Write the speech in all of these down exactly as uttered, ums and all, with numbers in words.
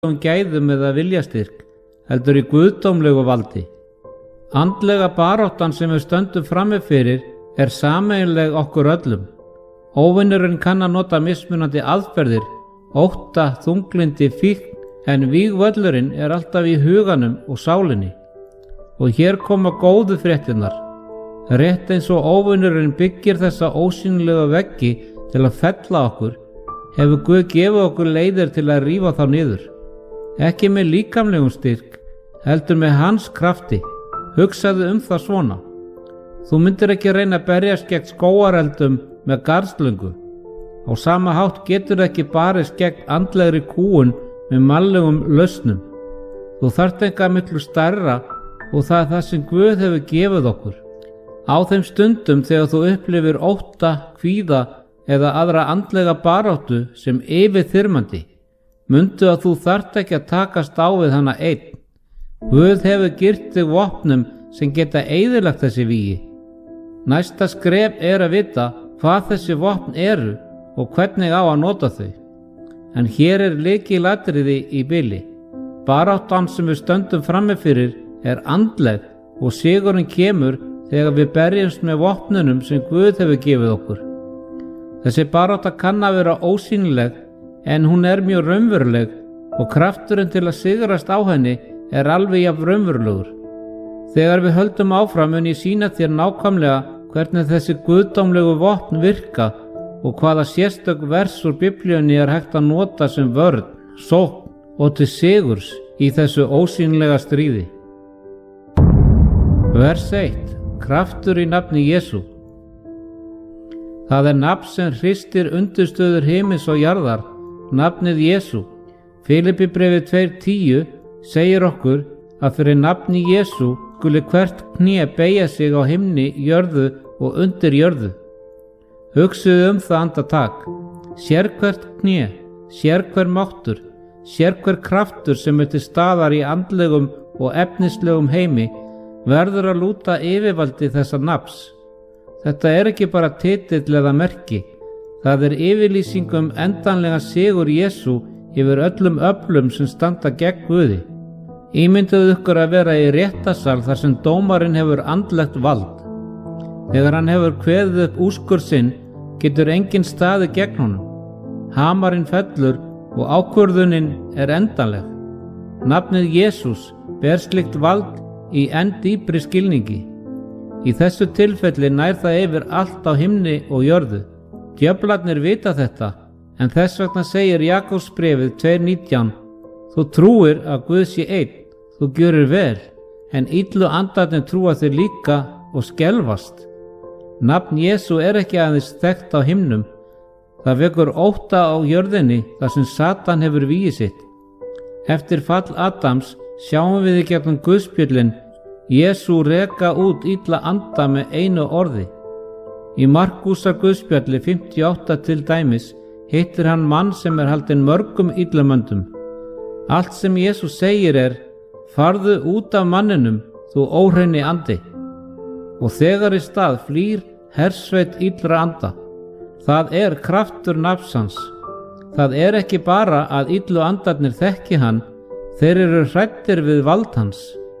um gæðum eða viljastyrk, heldur í guðdómlegu valdi. Andlega baráttan sem við stöndum frammi fyrir er sameiginleg okkur öllum. Óvinurinn kann að nota mismunandi aðferðir, ótta, þunglindi, fíkn, en vígvöllurinn er alltaf í huganum og sálinni. Og hér koma góðu fréttirnar. Rétt eins og óvinurinn byggir þessa ósýnilega veggi til að fella okkur, hefur Guð gefið okkur leiðir til að rífa þá niður. Ekki með líkamlegum styrk, heldur með hans krafti. Hugsaðu um það svona. Þú myndir ekki reyna að berjast gegn skógareldum með garðslöngu. Á sama hátt getur ekki barist gegn andlegri kúgun með mannlegum lausnum. Þú þarft eitthvað miklu stærra og það er það sem Guð hefur gefið okkur. Á þeim stundum þegar þú upplifir ótta, kvíða eða aðra andlega baráttu sem yfirþyrmandi, mundu að þú þarft ekki að takast á við hana einn. Guð hefur girt þig vopnum sem geta eyðilagt þessi vígi. Næsta skref er að vita hvað þessi vopn eru og hvernig á að nota þau. En hér er lykilatriði í bili. Baráttan sem við stöndum frammi fyrir er andleg og sigurinn kemur þegar við berjumst með vopnunum sem Guð hefur gefið okkur. Þessi barátta kann að vera ósýnileg, en hún er mjög raunveruleg og krafturinn til að sigrast á henni er alveg jafn raunverulegur. Þegar við höldum áfram mun ég sýna þér nákvæmlega hvernig þessi guðdómlegu vopn virka og hvaða sérstök vers úr Biblíunni er hægt að nota sem vörn, sókn og til sigurs í þessu ósýnilega stríði. Vers eitt. Kraftur í nafni Jesú. Það er nafn sem hristir undirstöður himins og jarðar, nafnið Jesú. Filippibréfið tvö tíu segir okkur að fyrir nafni Jesú skuli hvert kné beygja sig á himni, jörðu og undir jörðu. Hugsuðu um það andartak. Sérhvert kné, sérhver máttur, sérhver kraftur sem er til staðar í andlegum og efnislegum heimi verður að lúta yfirvaldi þessa nafns. Þetta er ekki bara titill eða merki, það er yfirlýsing um endanlega sigur Jesú yfir öllum öflum sem standa gegn Guði. Ímynduðu ykkur að vera í réttasal þar sem dómarinn hefur andlegt vald. Þegar hann hefur kveðið upp úrskurð sinn, getur enginn staðið gegn honum. Hamarinn fellur og ákvörðunin er endanleg. Nafnið Jesús ber slíkt vald í enn dýpri skilningi. Í þessu tilfelli nær það yfir allt á himni og jörðu. Djöflarnir vita þetta, en þess vegna segir Jakobsbréfið tvö nítján: Þú trúir að Guð sé einn, þú gjörir vel, en illu andarnir trúa þér líka og skelfast. Nafn Jesú er ekki aðeins þekkt á himnum, það vekur ótta á jörðinni þar sem Satan hefur vígi sitt. Eftir fall Adams sjáum við í gegnum Guðspjöllin Jesú reka út illa anda með einu orði. Í Markúsar Guðspjalli fimmtíu og átta til dæmis hittir hann mann sem er haldinn mörgum illamöndum. Allt sem Jesú segir er: farðu út af manninum, þú óhreini andi. Og þegar í stað flýr hersveit illra anda. Það er kraftur nafns hans. Það er ekki bara að illu andarnir þekki hann, þeir eru hræddir við vald hans.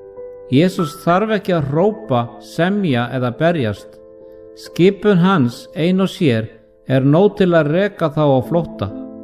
Jesús þarf ekki að hrópa, semja eða berjast. Skipun hans ein og sér er nóg til að reka þá á flótta.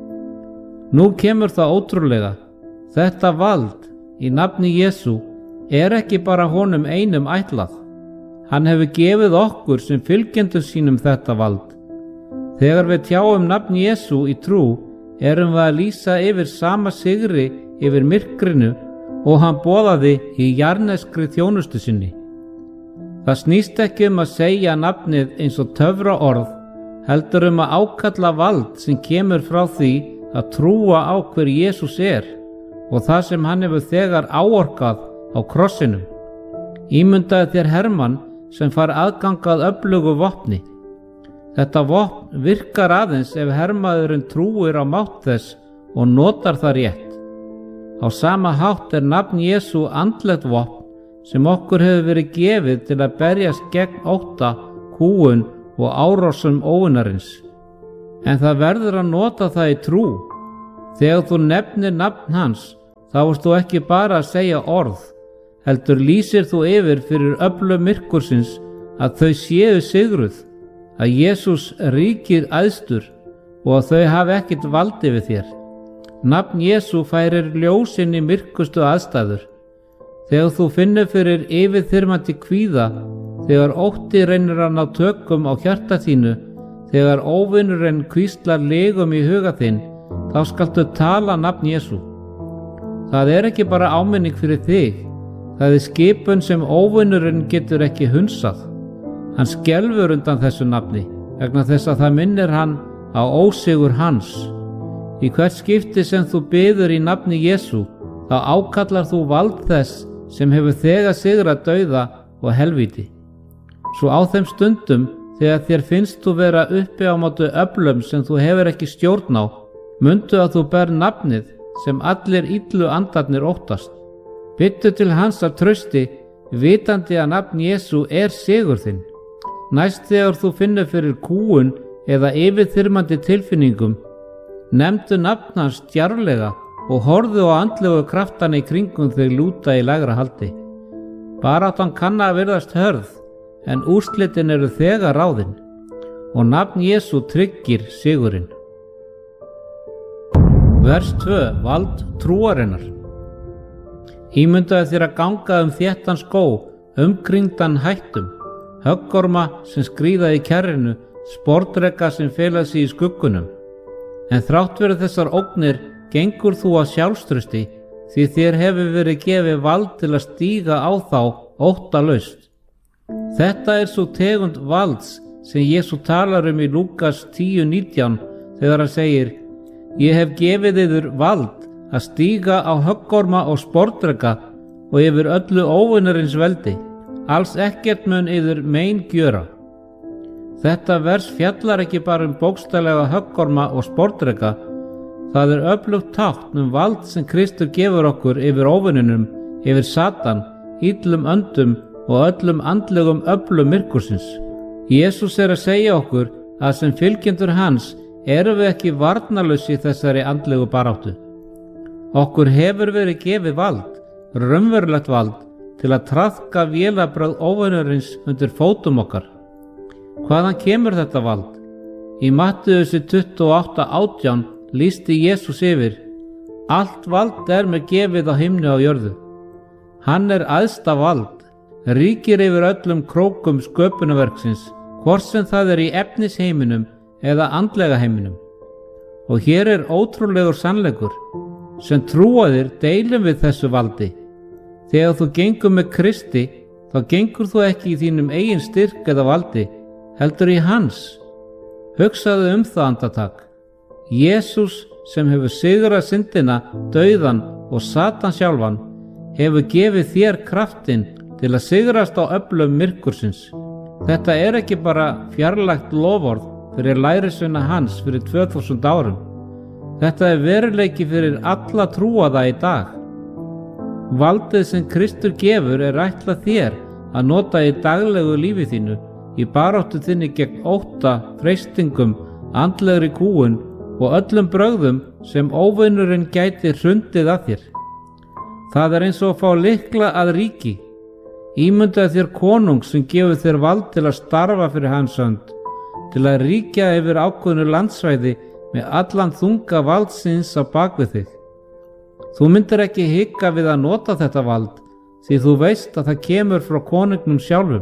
Nú kemur það ótrúlega. Þetta vald í nafni Jesú er ekki bara honum einum ætlað. Hann hefur gefið okkur sem fylgjendum sínum þetta vald. Þegar við tjáum nafn Jesú í trú, erum við að lýsa yfir sama sigri yfir myrkrinu og hann boðaði í jarneskri þjónustu sinni. Það snýst ekki um að segja nafnið eins og töfra orð, heldur um að ákalla vald sem kemur frá því að trúa á hver Jesús er og það sem hann hefur þegar áorkað á krossinum. Ímyndaðu þér hermann sem fær aðgangað öflugu vopni. Þetta vopn virkar aðeins ef hermaðurinn trúir á mátt þess og notar það rétt. Á sama hátt er nafn Jesú andlegt vopn sem okkur hefur verið gefið til að berjast gegn ótta, kúgun og árásum óvinarins. En það verður að nota það í trú. Þegar þú nefnir nafn hans þá varst þú ekki bara að segja orð, heldur lýsir þú yfir fyrir öflum myrkursins að þau séu sigruð, að Jesús ríkir æðstur og að þau hafi ekkert valdi við þér. Nafn Jesú færir ljósinn í myrkustu aðstæður. Þegar þú finnur fyrir yfirþyrmandi kvíða, þegar ótti reynir að ná tökum á hjarta þínu, þegar óvinurinn hvíslar legum í huga þinn, þá skaltu tala nafn Jesú. Það er ekki bara áminning fyrir þig, það er skipun sem óvinurinn getur ekki hunsað. Hann skelfur undan þessu nafni, vegna þess að það minnir hann á ósigur hans. Í hvert skipti sem þú biður í nafni Jesú, þá ákallar þú vald þess sem hefur þegar sigrað dauða og helvíti. Svo á þeim stundum, þegar þér finnst þú vera uppi á móti öflum sem þú hefur ekki stjórn á, mundu að þú ber nafnið sem allir illu andarnir óttast. Bittu til hans af trausti, vitandi að nafn Jesú er sigur þinn. Næst þegar þú finnur fyrir kúgun eða yfirþyrmandi tilfinningum, nefndu nafn hans djarflega og horfðu á andlegu kraftana í kringum þig lúta í lægra haldi. Baráttan kann að virðast hörð, en úrslitin eru þegar ráðin, og nafn Jesú tryggir sigurinn. Vers tvö. Vald trúarinnar. Ímyndaðu þér að ganga um þéttan skó, umkringdan hættum, höggorma sem skríða í kjarrinu, sporðdreka sem fela sig í skuggunum. En þrátt verið þessar ógnir gengur þú að sjálfstrausti, því þér hefur verið gefið vald til að stíga á þá óttalaust. Þetta er svo tegund valds sem Jesú talar um í Lúkas tíu nítján þegar hann segir: Ég hef gefið yður vald að stíga á höggorma og sporðdreka og yfir öllu óvinarins veldi. Alls ekkert mun yður mein gjöra. Þetta vers fjallar ekki bara um bókstaflega höggorma og sporðdreka, það er öflugt tákn um vald sem Kristur gefur okkur yfir óvininum, yfir Satan, illum öndum og öllum andlegum öflum myrkursins. Jesús er að segja okkur að sem fylgjendur hans erum við ekki varnarlaus í þessari andlegu baráttu. Okkur hefur verið gefið vald, raunverulegt vald, til að traðka vélabrögð óvinarins undir fótum okkar. Hvaðan kemur þetta vald? Í Mattheusi tuttugu og átta átján lýsti Jesús yfir: Allt vald er mér gefið á himni og jörðu. Hann er æðsta vald, ríkir yfir öllum krókum sköpunarverksins, hvort sem það er í efnisheiminum eða andlega heiminum. Og hér er ótrúlegur sannleikur, sem trúaðir deilum við þessu valdi. Þegar þú gengur með Kristi, þá gengur þú ekki í þínum eigin styrk eða valdi, heldur í hans. Hugsaðu um það andartak. Jesús sem hefur sigrað syndina, dauðan og Satan sjálfan, hefur gefið þér kraftinn til að sigrast á öflum myrkursins. Þetta er ekki bara fjarlægt loforð fyrir lærisveina hans fyrir tvö þúsund árum. Þetta er veruleiki fyrir alla trúaða í dag. Valdið sem Kristur gefur er ætlað þér að nota í daglegu lífi þínu, í baráttu þinni gegn ótta, freistingum, andlegri kúgun og öllum brögðum sem óvinurinn gæti hrundið að þér. Það er eins og að fá lykla að ríki. Ímyndaðu þér konung sem gefur þér vald til að starfa fyrir hans hönd, til að ríkja yfir ákveðnu landsvæði með allan þunga valdsins á bakvið þig. Þú myndir ekki hika við að nota þetta vald, því þú veist að það kemur frá konungnum sjálfum.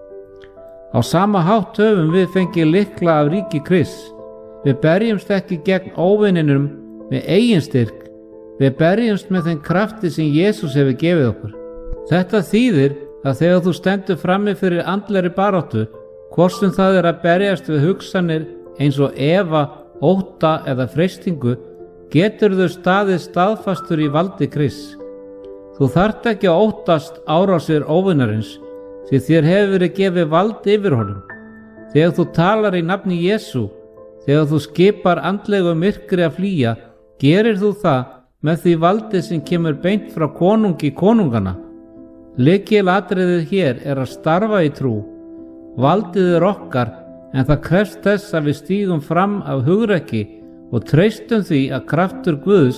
Á sama hátt höfum við fengið lykla af ríki Krists. Við berjumst ekki gegn óvininum með eigin styrk, við berjumst með þeim krafti sem Jesús hefur gefið okkur. Þetta þýðir að þegar þú stendur frammi fyrir andlegri baráttu, hvort sem það er að berjast við hugsanir eins og efa, ótta eða freistingu, getur þau staðið staðfastur í valdi Krists. Þú þarft ekki að óttast árásir óvinarins, því þér hefur verið gefið vald yfir honum. Þegar þú talar í nafni Jesú, þegar þú skipar andlegu myrkri að flýja, gerir þú það með því valdi sem kemur beint frá konungi konungana. Lykilatriðið hér er að starfa í trú. Valdið er okkar, en það krefst þess að við stígum fram af hugrekki og treystum því að kraftur Guðs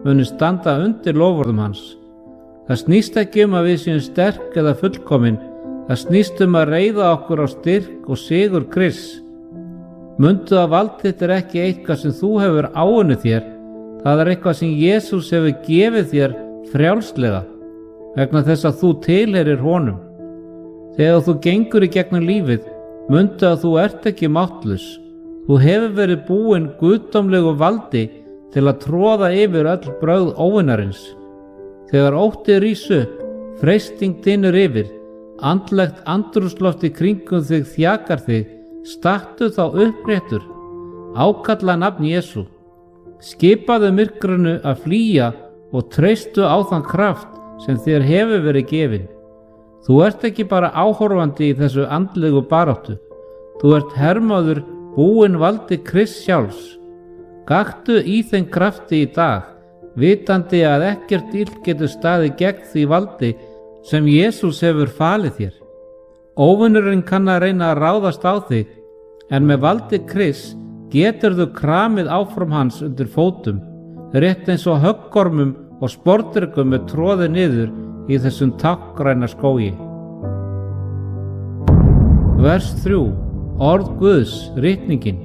muni standa undir loforðum hans. Það snýst ekki um að við séum sterk eða fullkomin, það snýst um að reiða okkur á styrk og sigur Krists. Mundu að vald þitt er ekki eitthvað sem þú hefur áunnið þér, það er eitthvað sem Jesús hefur gefið þér frjálslega, vegna þess að þú tilheyrir honum. Þegar þú gengur í gegnum lífið, mundu að þú ert ekki máttlaus. Þú hefur verið búinn guðdómlegu valdi til að troða yfir öll brögð óvinarins. Þegar ótti rís upp, freisting dynur yfir, andlegt andrúmsloft í kringum þig þjakar þig, stattu þá uppréttur, ákalla nafn Jesú. Skipaðu myrkrinu að flýja og treystu á þann kraft sem þér hefur verið gefin. Þú ert ekki bara áhorfandi í þessu andlegu baráttu. Þú ert hermaður búinn valdi Krists sjálfs. Gakktu í þeim krafti í dag, vitandi að ekkert illt getur staðið gegn því valdi sem Jesús hefur falið þér. Óvinurinn kann að reyna að ráðast á þig, en með valdi Krists geturðu kramið áfram hans undir fótum, rétt eins og höggormum og sportryggum er troðið niður í þessum tákgræna skógi. Vers þrjú. Orð Guðs, ritningin.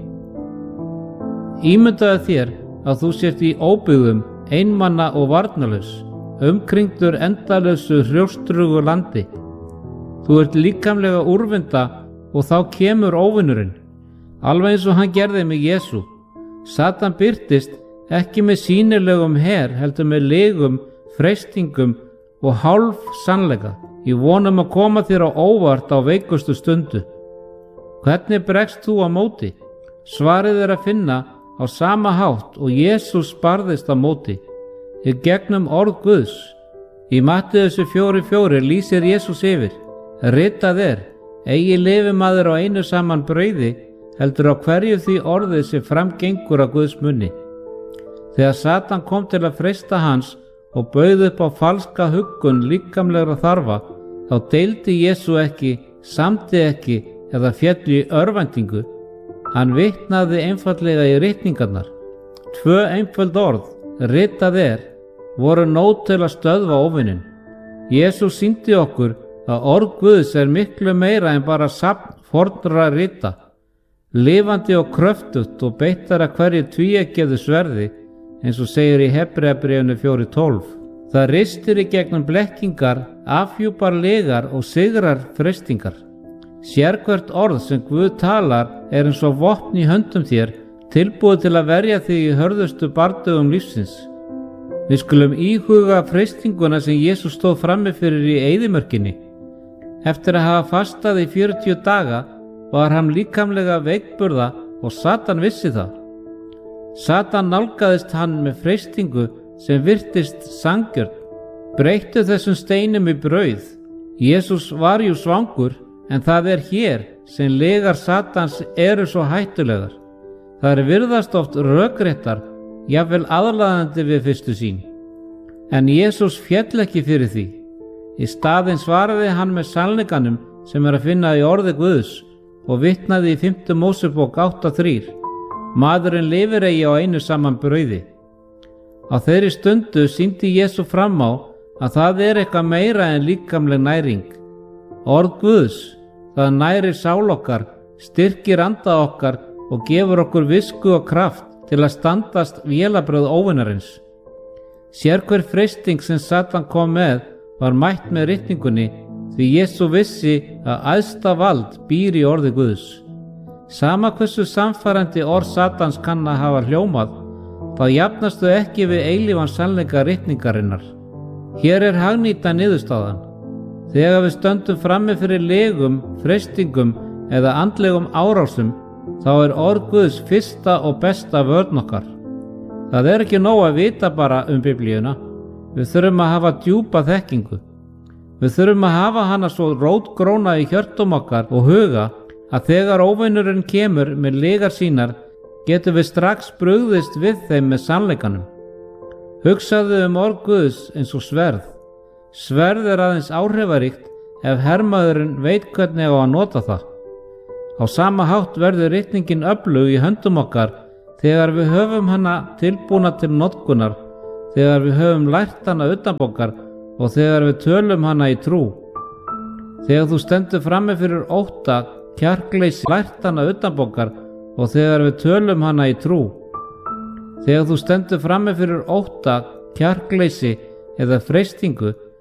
Ímyndaðu þér að þú sért í óbyggðum, einmanna og varnarlaus, umkringdur endalausu hrjóstrugu landi. Þú ert líkamlega úrvinda og þá kemur óvinurinn, alveg eins og hann gerði með Jesú. Satan birtist ekki með sýnilegum her, heldur með legum, freistingum og hálf sannleika, í vonum að koma þér á óvart á veikustu stundu. Hvernig bregst þú á móti? Svarið er að finna á sama hátt og Jesús barðist á móti, í gegnum orð Guðs. Í Mattheusar fjóra fjóra lýsir Jesús yfir: Ritað er, eigi lifi maður á einu saman brauði, heldur á hverju því orðið sem framgengur á Guðs munni. Þegar Satan kom til að freista hans og bauð upp á falska huggun líkamlegra þarfa, þá deildi Jesú ekki, samdi ekki eða féllu í örvæntingu. Hann vitnaði einfaldlega í ritningarnar. Tvö einföld orð, ritað er, voru nóg til að stöðva óvininn. Jesús sýndi okkur að orð Guðs er miklu meira en bara safn fornra rita, lifandi og kröftugt og beittar að hverju tvíeggjuðu sverði, eins og segir í Hebreabréfinu fjóra tólf. Það ristir í gegnum blekkingar, afhjúpar legar og sigrar freistingar. Sérhvert orð sem Guð talar er eins og vopn í höndum þér, tilbúið til að verja þig í hörðustu bardögum lífsins. Við skulum íhuga freistinguna sem Jesús stóð frammi fyrir í eyðimörkinni. Eftir að hafa fastað í fjörutíu daga var hann líkamlega veikburða og Satan vissi það. Satan nálgaðist hann með freistingu sem virtist sanngjörn. Breyttu þessum steinum í brauð. Jesús var jú svangur, en það er hér sem legar Satans eru svo hættulegar. Það er virðast oft rökréttar, jafnvel aðlaðandi við fyrstu sýn. En Jesús féll ekki fyrir því. Í staðinn svaraði hann með sannleikanum sem er að finna í orði Guðs og vitnaði í fimmta Mósebók átta þrjú. Maðurinn lifir eigi á einu saman brauði. Á þeirri stundu sýndi Jesú fram á að það er eitthvað meira en líkamleg næring. Orð Guðs, það nærir sál okkar, styrkir anda okkar og gefur okkur visku og kraft til að standast vélabrögð óvinarins. Sérhver freisting sem Satan kom með var mætt með ritningunni, því Jesú vissi að æðsta vald býr í orði Guðs. Sama hversu samfærandi orð Satans kann að hafa hljómað, þá jafnastu ekki við eilífan sannleika ritningarinnar. Hér er hagnýta niðurstaðan. Þegar við stöndum frammi fyrir legum, freistingum eða andlegum árásum, þá er orð Guðs fyrsta og besta vörn okkar. Það er ekki nóg að vita bara um Biblíuna. Við þurfum að hafa djúpa þekkingu. Við þurfum að hafa hana svo rótgróna í hjörtum okkar og huga að þegar óvinurinn kemur með legar sínar, getum við strax brugðist við þeim með sannleikanum. Hugsaðu um orð Guðs eins og sverð. Sverð er aðeins áhrifaríkt ef hermaðurinn veit hvernig á að nota það. Á sama hátt verður ritningin öflug í höndum okkar þegar við höfum hana tilbúna til notkunar, þegar við höfum lært hana utanbókar og þegar við tölum hana í trú. Þegar þú stendur frammi fyrir ótta, kjarkleysi, lært hana utanbókar og þegar við tölum hana í trú. Þegar þú stendur frammi fyrir ótta, kjarkleysi eða freistingu